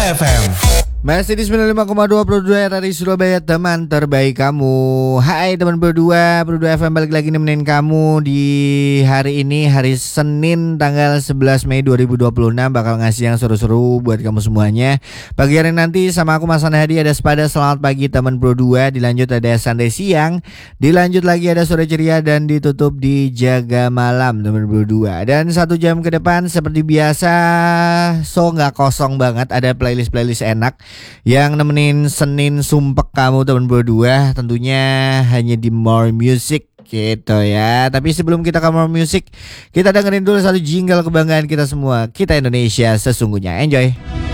FM. Masih di 95,2 Pro 2 RRI Surabaya, teman terbaik kamu. Hai teman Pro 2 FM balik lagi nemenin kamu di hari ini, hari Senin tanggal 11 Mei 2026. Bakal ngasih yang seru-seru buat kamu semuanya. Pagi hari nanti sama aku Mas Hadi ada Sepada. Selamat pagi teman Pro 2. Dilanjut ada Santai Siang, dilanjut lagi ada Sore Ceria, dan ditutup di Jaga Malam teman Pro 2. Dan 1 jam ke depan seperti biasa, so nggak kosong banget, ada playlist enak yang nemenin Senin sumpek kamu teman berdua, tentunya hanya di More Music gitu ya. Tapi sebelum kita ke More Music, kita dengerin dulu satu jingle kebanggaan kita semua, Kita Indonesia Sesungguhnya. Enjoy.